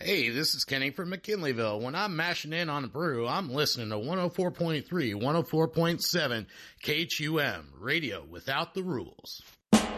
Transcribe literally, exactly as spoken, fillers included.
Hey, this is Kenny from McKinleyville. When I'm mashing in on a brew, I'm listening to one oh four point three, one oh four point seven K H U M, radio without the rules.